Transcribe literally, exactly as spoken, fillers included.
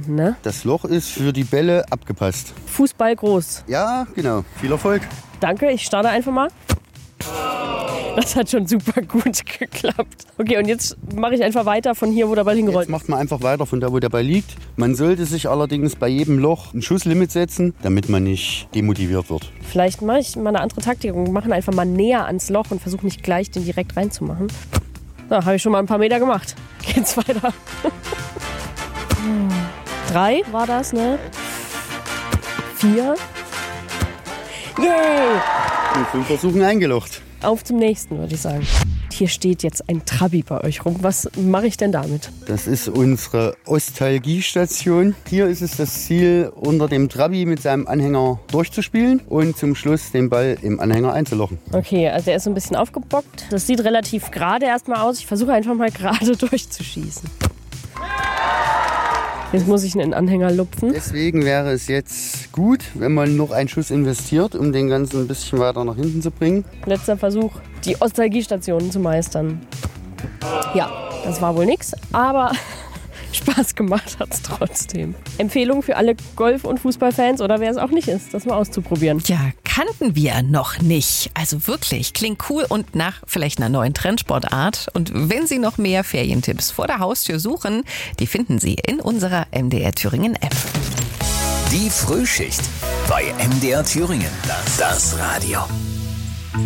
unten, ne? Das Loch ist für die Bälle abgepasst. Fußball groß. Ja, genau. Viel Erfolg. Danke, ich starte einfach mal. Das hat schon super gut geklappt. Okay, und jetzt mache ich einfach weiter von hier, wo der Ball hingerollt ist. Jetzt macht man einfach weiter von da, wo der Ball liegt. Man sollte sich allerdings bei jedem Loch ein Schusslimit setzen, damit man nicht demotiviert wird. Vielleicht mache ich mal eine andere Taktik und mache einfach mal näher ans Loch und versuche nicht gleich den direkt reinzumachen. So, habe ich schon mal ein paar Meter gemacht. Geht's weiter. Drei war das, ne? Vier. Yay! Mit fünf Versuchen eingelocht. Auf zum nächsten, würde ich sagen. Hier steht jetzt ein Trabi bei euch rum. Was mache ich denn damit? Das ist unsere Ostalgiestation. Hier ist es das Ziel, unter dem Trabi mit seinem Anhänger durchzuspielen und zum Schluss den Ball im Anhänger einzulochen. Okay, also der ist so ein bisschen aufgebockt. Das sieht relativ gerade erstmal aus. Ich versuche einfach mal gerade durchzuschießen. Jetzt muss ich in den Anhänger lupfen. Deswegen wäre es jetzt gut, wenn man noch einen Schuss investiert, um den Ganzen ein bisschen weiter nach hinten zu bringen. Letzter Versuch, die Ostalgiestationen zu meistern. Ja, das war wohl nix, aber Spaß gemacht hat es trotzdem. Empfehlung für alle Golf- und Fußballfans oder wer es auch nicht ist, das mal auszuprobieren. Ja, kannten wir noch nicht. Also wirklich, klingt cool und nach vielleicht einer neuen Trendsportart. Und wenn Sie noch mehr Ferientipps vor der Haustür suchen, die finden Sie in unserer M D R Thüringen App. Die Frühschicht bei M D R Thüringen. Das Radio.